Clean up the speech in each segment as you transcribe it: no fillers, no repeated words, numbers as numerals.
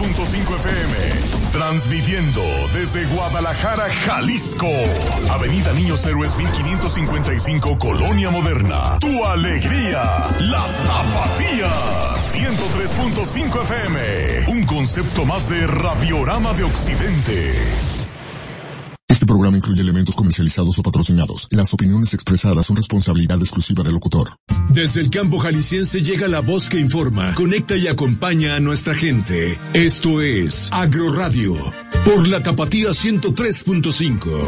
103.5 FM, transmitiendo desde Guadalajara, Jalisco. Avenida Niños Héroes 1555, Colonia Moderna. Tu alegría, la Tapatía. 103.5 FM, un concepto más de Radiorama de Occidente. Este programa incluye elementos comercializados o patrocinados. Las opiniones expresadas son responsabilidad exclusiva del locutor. Desde el campo jalisciense llega la voz que informa, conecta y acompaña a nuestra gente. Esto es Agroradio, por la Tapatía 103.5.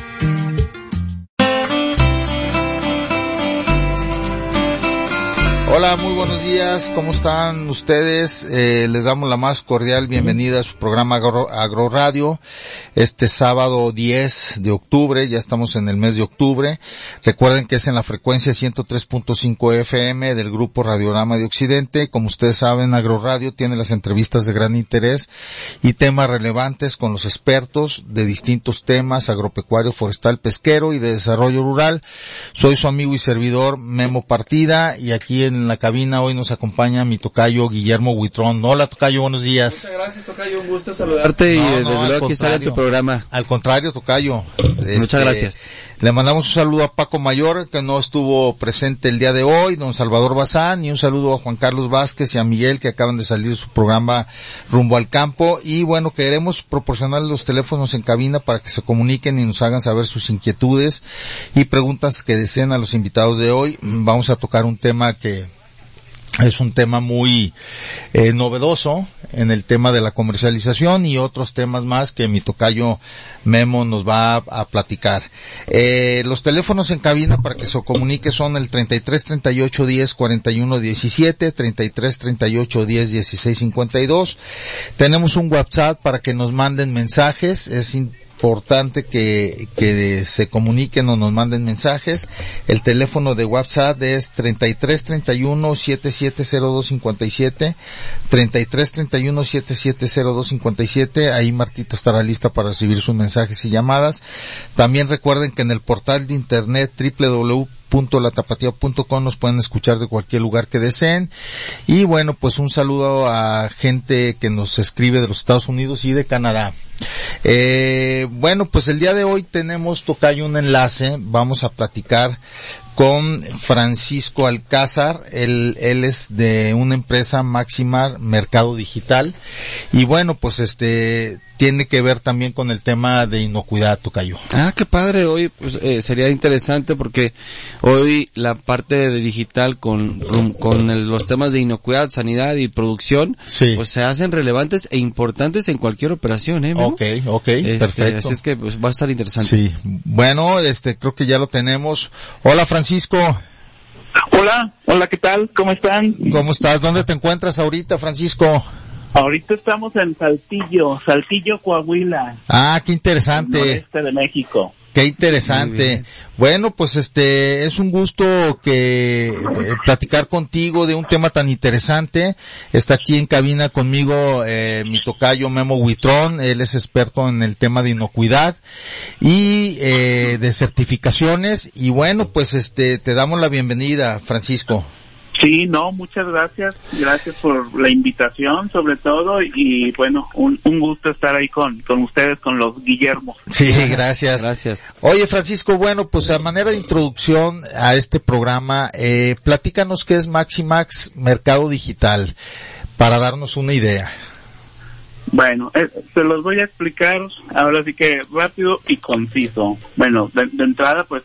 Hola, muy buenos días, ¿cómo están ustedes? Les damos la más cordial bienvenida a su programa Agroradio, este sábado 10 de octubre, ya estamos en el mes de octubre. Recuerden que es en la frecuencia 103.5 FM del grupo Radiorama de Occidente. Como ustedes saben, Agroradio tiene las entrevistas de gran interés y temas relevantes con los expertos de distintos temas, agropecuario, forestal, pesquero y de desarrollo rural. Soy su amigo y servidor Memo Partida, y aquí en la cabina hoy nos acompaña mi tocayo Guillermo Huitrón. Hola, tocayo, buenos días. Muchas gracias, tocayo, un gusto saludarte y desde luego aquí estar en tu programa. Al contrario, tocayo. Muchas gracias. Le mandamos un saludo a Paco Mayor, que no estuvo presente el día de hoy, don Salvador Bazán, y un saludo a Juan Carlos Vázquez y a Miguel, que acaban de salir de su programa Rumbo al Campo. Y bueno, queremos proporcionar los teléfonos en cabina para que se comuniquen y nos hagan saber sus inquietudes y preguntas que deseen a los invitados de hoy. Vamos a tocar un tema que es un tema muy novedoso en el tema de la comercialización y otros temas más que mi tocayo Memo nos va a platicar. Los teléfonos en cabina para que se comunique son el 33 38 10 41 17, 33 38 10 16 52. Tenemos un WhatsApp para que nos manden mensajes. Es importante que se comuniquen o nos manden mensajes. El teléfono de WhatsApp es 33 31 7702 57, 33 31 7702 57. Ahí Martita estará lista para recibir sus mensajes y llamadas. También recuerden que en el portal de internet www.latapatía.com nos pueden escuchar de cualquier lugar que deseen. Y bueno, pues un saludo a gente que nos escribe de los Estados Unidos y de Canadá. Bueno, pues el día de hoy tenemos, tocayo, un enlace. Vamos a platicar con Francisco Alcázar. Él es de una empresa Maximar Mercado Digital. Y bueno, pues tiene que ver también con el tema de inocuidad, tocayo. Ah, qué padre. Hoy pues sería interesante porque hoy la parte de digital con los temas de inocuidad, sanidad y producción, sí, pues se hacen relevantes e importantes en cualquier operación, ¿no? Okay, perfecto. Así es que pues va a estar interesante. Sí. Bueno, creo que ya lo tenemos. Hola, Francisco. Hola, ¿qué tal? ¿Cómo están? ¿Cómo estás? ¿Dónde te encuentras ahorita, Francisco? Ahorita estamos en Saltillo, Coahuila. Ah, qué interesante. Noreste de México. Qué interesante. Bueno, pues es un gusto que platicar contigo de un tema tan interesante. Está aquí en cabina conmigo mi tocayo Memo Huitrón. Él es experto en el tema de inocuidad y de certificaciones. Y bueno, pues te damos la bienvenida, Francisco. Sí, muchas gracias. Gracias por la invitación, sobre todo, y bueno, un gusto estar ahí con ustedes, con los Guillermos. Sí, gracias. Oye, Francisco, bueno, pues a manera de introducción a este programa, platícanos qué es Maximax Mercado Digital, para darnos una idea. Bueno, se los voy a explicar ahora sí que rápido y conciso. Bueno, de entrada, pues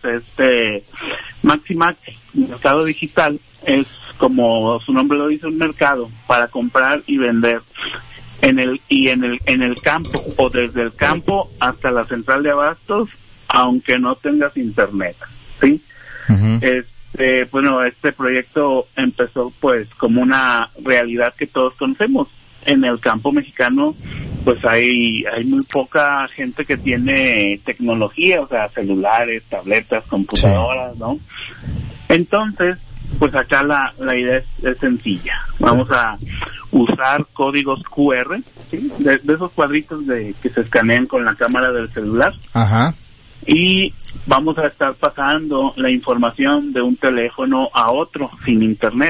Maximax Mercado Digital es, como su nombre lo dice, un mercado para comprar y vender en el campo, o desde el campo hasta la central de abastos, aunque no tengas internet, ¿sí? Uh-huh. Bueno, este proyecto empezó pues como una realidad que todos conocemos. En el campo mexicano pues hay muy poca gente que tiene tecnología, o sea, celulares, tabletas, computadoras, sí, ¿no? Entonces, pues acá la idea es sencilla. Vamos a usar códigos QR, ¿sí? De esos cuadritos que se escanean con la cámara del celular. Ajá. Y vamos a estar pasando la información de un teléfono a otro sin internet.